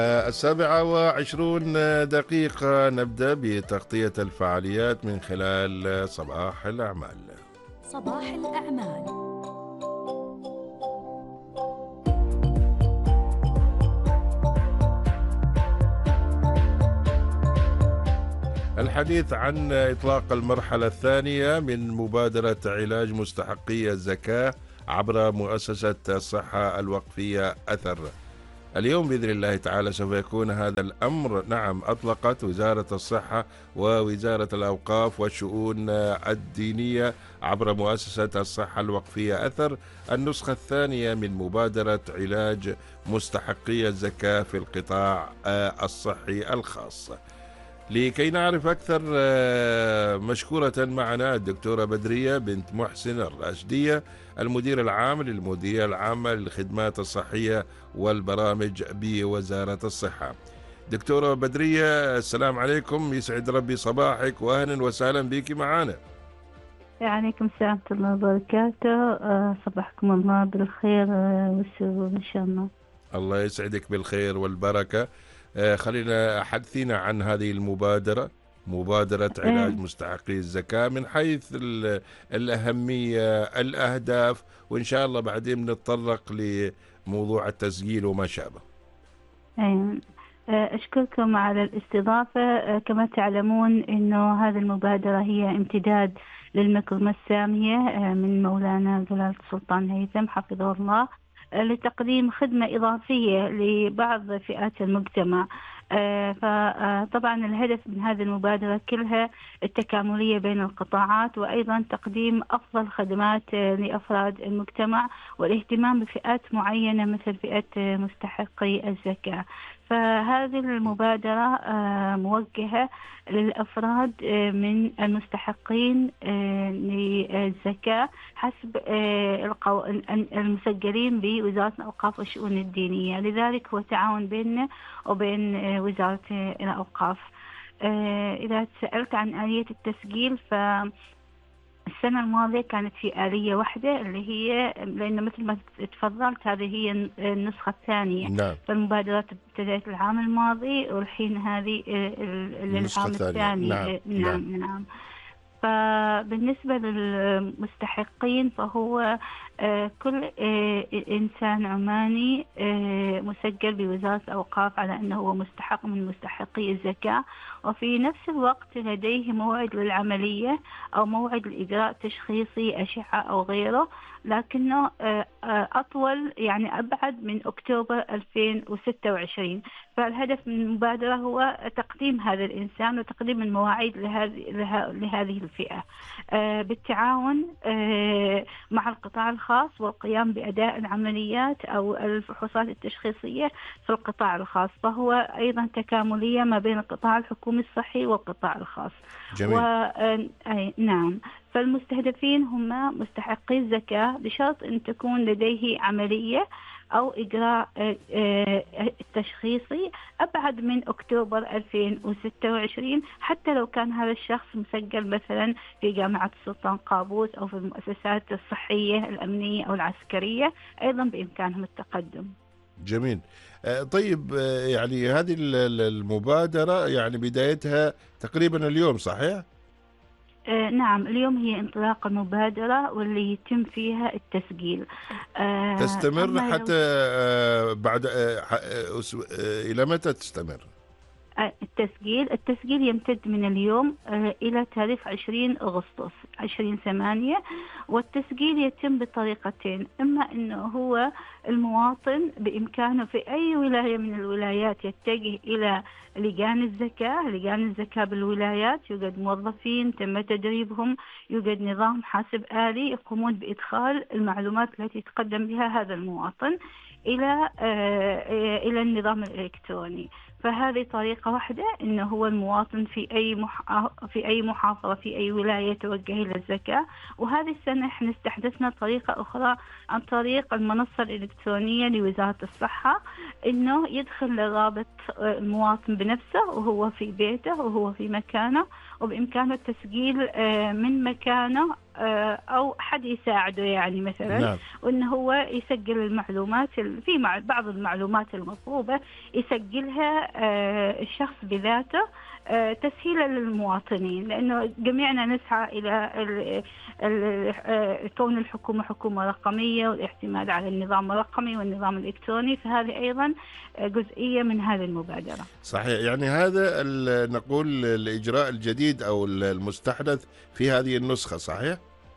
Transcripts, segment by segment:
7:20 نبدأ بتغطية الفعاليات من خلال صباح الأعمال. صباح الأعمال. الحديث عن إطلاق المرحلة الثانية من مبادرة علاج مستحقي الزكاة عبر مؤسسة الصحة الوقفية أثر. اليوم بإذن الله تعالى سوف يكون هذا الأمر. أطلقت وزارة الصحة ووزارة الأوقاف والشؤون الدينية عبر مؤسسة الصحة الوقفية أثر النسخة الثانية من مبادرة علاج مستحقي الزكاة في القطاع الصحي الخاص. لكي نعرف أكثر مشكورة معنا الدكتورة بدرية بنت محسن الراشدية، المدير العام للمديرية العامة للخدمات الصحية والبرامج بوزارة الصحة. دكتورة بدرية، السلام عليكم، يسعد ربي صباحك وأهلا وسهلا بك معنا. عليكم السلام ورحمة الله وبركاته. صباحكم الله بالخير والسرور إن شاء الله. الله يسعدك بالخير والبركة. خلينا حدثينا عن هذه المبادرة، مبادرة علاج مستحقي الزكاة، من حيث الأهمية، الأهداف، وإن شاء الله بعدين نتطرق لموضوع التسجيل وما شابه. أشكركم على الاستضافة. كما تعلمون أنه هذه المبادرة هي امتداد للمكرمة السامية من مولانا جلالة السلطان هيثم حفظه الله لتقديم خدمة إضافية لبعض فئات المجتمع. فطبعا الهدف من هذه المبادرة كلها التكاملية بين القطاعات، وأيضا تقديم أفضل خدمات لأفراد المجتمع والاهتمام بفئات معينة مثل فئة مستحقي الزكاة. فهذه المبادرة موجهة للأفراد من المستحقين للزكاة حسب المسجلين بوزارة الأوقاف والشؤون الدينية. لذلك هو تعاون بيننا وبين وزارة الأوقاف. إذا سألت عن آلية التسجيل، السنة الماضية كانت في آلية واحدة اللي هي لأن مثل ما تفضلت هذه هي النسخة الثانية. نعم. فالمبادرات ابتدأت العام الماضي والحين هذه النسخة العام الثانية. الثاني. نعم. نعم. فبالنسبة للمستحقين فهو كل إنسان عماني مسجل بوزارة الأوقاف على أنه هو مستحق من مستحقي الزكاة، وفي نفس الوقت لديه موعد للعملية أو موعد لإجراء تشخيصي أشعة أو غيره، لكنه أطول يعني أبعد من أكتوبر 2026. فالهدف من المبادرة هو تقديم هذا الإنسان وتقديم المواعيد لهذه الفئة بالتعاون مع القطاع الخاص والقيام بأداء العمليات أو الفحوصات التشخيصية في القطاع الخاص. فهو أيضا تكاملية ما بين القطاع الحكومي الصحي والقطاع الخاص. جميل. نعم. فالمستهدفين هم مستحقي الزكاة بشرط أن تكون لديه عملية أو إجراء تشخيصي أبعد من أكتوبر 2026، حتى لو كان هذا الشخص مسجل مثلا في جامعة السلطان قابوس أو في المؤسسات الصحية الأمنية أو العسكرية، أيضا بإمكانهم التقدم. جميل. طيب، يعني هذه المبادرة يعني بدايتها تقريبا اليوم، صحيح؟ نعم، اليوم هي انطلاق المبادرة واللي يتم فيها التسجيل. تستمر حتى بعد إلى متى تستمر؟ التسجيل يمتد من اليوم إلى تاريخ 20 أغسطس 20/8. والتسجيل يتم بطريقتين: إما أنه هو المواطن بإمكانه في أي ولاية من الولايات يتجه إلى لجان الزكاة بالولايات، يوجد موظفين تم تدريبهم، يوجد نظام حاسب آلي يقومون بإدخال المعلومات التي يتقدم بها هذا المواطن إلى النظام الإلكتروني. فهذه طريقة واحدة إنه هو المواطن في أي محافظة في أي ولاية يتوجه إلى الزكاة. وهذه السنة احنا استحدثنا طريقة أخرى عن طريق المنصة الإلكترونية لوزارة الصحة، إنه يدخل لرابط المواطن بنفسه وهو في بيته وهو في مكانه، وبإمكانه التسجيل من مكانه أو حد يساعده يعني مثلا. نعم. وإنه هو يسجل المعلومات في بعض المعلومات المطلوبة يسجلها الشخص بذاته تسهيلا للمواطنين، لأنه جميعنا نسعى إلى كون الحكومة حكومة رقمية والاعتماد على النظام الرقمي والنظام الإلكتروني، فهذه أيضا جزئية من هذه المبادرة. صحيح، يعني هذا نقول الإجراء الجديد أو المستحدث في هذه النسخة، صحيح؟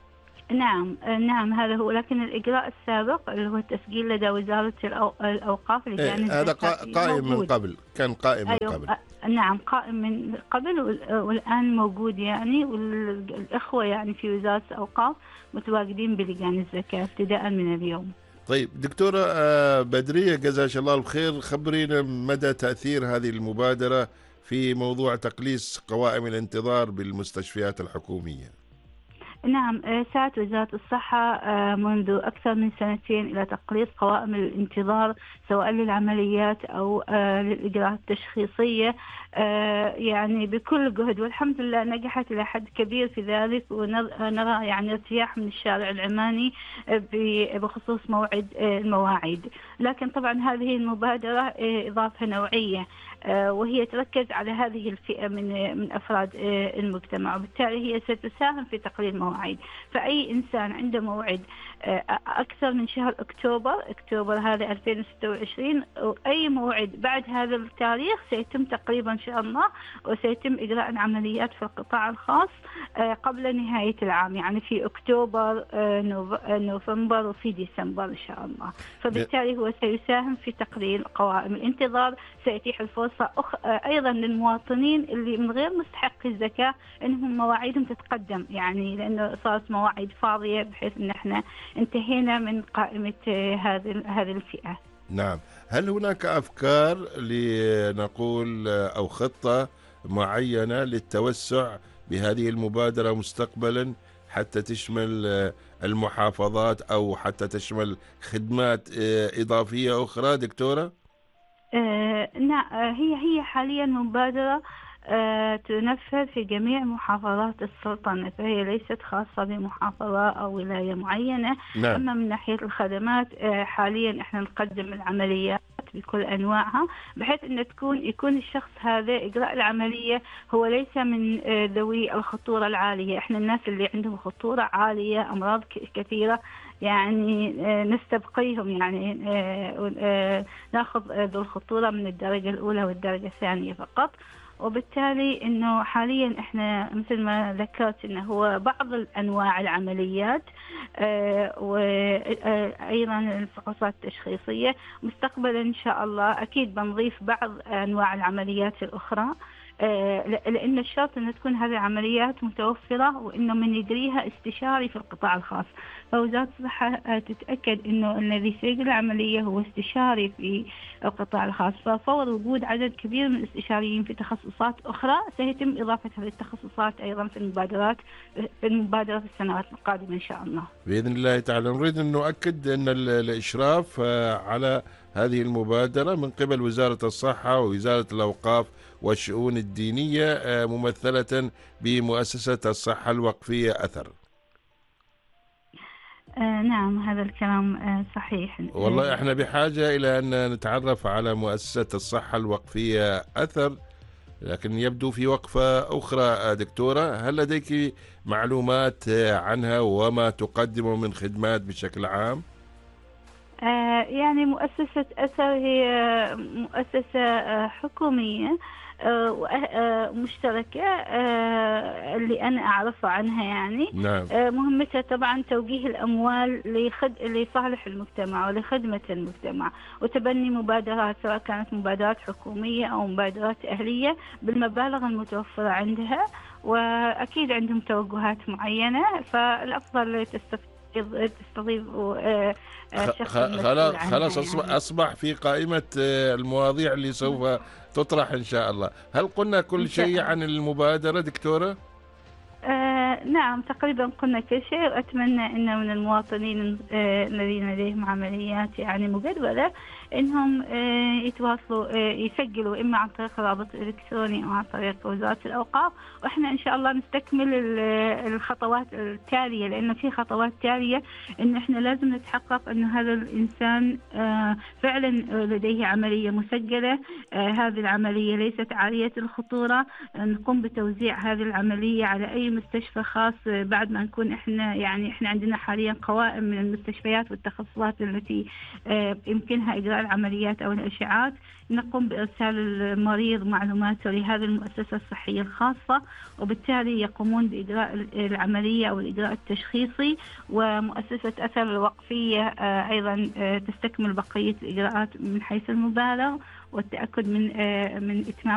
نعم هذا هو، لكن الإجراء السابق اللي هو التسجيل لدى وزارة الأوقاف اللي كان هذا قائم من قبل، كان قائم من أيوة. قبل. نعم قائم من قبل والآن موجود يعني، والإخوة يعني في وزارة الأوقاف متواجدين بلجان الزكاة ابتداء من اليوم. طيب دكتورة بدرية، جزاك الله الخير، خبرينا مدى تأثير هذه المبادرة في موضوع تقليص قوائم الانتظار بالمستشفيات الحكومية. نعم، سعت وزارة الصحة منذ أكثر من سنتين إلى تقليص قوائم الانتظار سواء للعمليات أو للإجراءات التشخيصية يعني بكل جهد، والحمد لله نجحت إلى حد كبير في ذلك. ونرى يعني ارتياح من الشارع العماني بخصوص موعد المواعيد. لكن طبعا هذه المبادرة إضافة نوعية وهي تركز على هذه الفئة من أفراد المجتمع، وبالتالي هي ستساهم في تقليل المواعيد. فأي إنسان عنده موعد أكثر من شهر أكتوبر هذا 2026 أي موعد بعد هذا التاريخ سيتم تقريبا إن شاء الله، وسيتم إجراء العمليات في القطاع الخاص قبل نهاية العام، يعني في أكتوبر نوفمبر وفي ديسمبر إن شاء الله. فبالتالي هو سيساهم في تقليل قوائم الانتظار، سيتيح الفرصة أيضا للمواطنين اللي من غير مستحقي الزكاة أنهم مواعيدهم تتقدم، يعني لأنه صارت مواعيد فاضية بحيث أن احنا انتهينا من قائمة هذه الفئة. نعم، هل هناك أفكار لنقول أو خطة معينة للتوسع بهذه المبادرة مستقبلا حتى تشمل المحافظات أو حتى تشمل خدمات إضافية أخرى دكتورة؟ نعم، هي حاليا مبادرة تنفذ في جميع محافظات السلطنة، فهي ليست خاصة بمحافظة أو ولاية معينة. نعم. أما من ناحية الخدمات حاليا احنا نقدم العمليات بكل أنواعها، بحيث أن يكون الشخص هذا إجراء العملية هو ليس من ذوي الخطورة العالية. احنا الناس اللي عندهم خطورة عالية أمراض كثيرة يعني نستبقيهم، يعني ناخذ ذو الخطورة من الدرجة الأولى والدرجة الثانية فقط. وبالتالي انه حاليا احنا مثل ما ذكرت انه هو بعض الانواع العمليات وايضا الفحوصات التشخيصيه. مستقبلا ان شاء الله اكيد بنضيف بعض انواع العمليات الاخرى، لأن الشرط أن تكون هذه العمليات متوفرة وأنه من يجريها استشاري في القطاع الخاص. فوزارة الصحة تتأكد أنه الذي سيجري العملية هو استشاري في القطاع الخاص، ففور وجود عدد كبير من الاستشاريين في تخصصات أخرى سيتم إضافة هذه التخصصات أيضا في المبادرة في السنوات القادمة إن شاء الله بإذن الله تعالى. نريد أن نؤكد أن الإشراف على هذه المبادرة من قبل وزارة الصحة ووزارة الأوقاف والشؤون الدينية ممثلة بمؤسسة الصحة الوقفية أثر. نعم هذا الكلام صحيح. والله احنا بحاجة إلى أن نتعرف على مؤسسة الصحة الوقفية أثر، لكن يبدو في وقفة أخرى دكتورة. هل لديك معلومات عنها وما تقدم من خدمات بشكل عام؟ يعني مؤسسة أثر هي مؤسسة حكومية مشتركة اللي أنا أعرف عنها يعني. نعم. مهمتها طبعا توجيه الأموال لصالح المجتمع ولخدمة المجتمع، وتبني مبادرات سواء كانت مبادرات حكومية أو مبادرات أهلية بالمبالغ المتوفرة عندها. وأكيد عندهم توجهات معينة، فالأفضل تستضيف الشخص خلاص المسؤول عنها خلاص يعني. أصبح في قائمة المواضيع اللي سوف تطرح إن شاء الله. هل قلنا كل إن شاء شيء الله. عن المبادرة دكتورة؟ نعم تقريبا قلنا كل شيء، وأتمنى أن من المواطنين الذين لديهم عمليات يعني مجدولة أنهم يتواصلوا يسجلوا إما عن طريق الرابط الإلكتروني أو عن طريق وزارة الأوقاف، وإحنا إن شاء الله نستكمل الخطوات التالية، لأن في خطوات تالية أن إحنا لازم نتحقق أن هذا الإنسان فعلا لديه عملية مسجلة، هذه العملية ليست عالية الخطورة، نقوم بتوزيع هذه العملية على أي مستشفى خاص بعد ما نكون إحنا عندنا حاليا قوائم من المستشفيات والتخصصات التي يمكنها إجراء العمليات أو الإشعاعات، نقوم بإرسال المريض معلوماته لهذه المؤسسة الصحية الخاصة، وبالتالي يقومون بإجراء العملية أو الإجراء التشخيصي، ومؤسسة أثر الوقفية أيضا تستكمل بقية الإجراءات من حيث المبالغ والتأكد من إتمام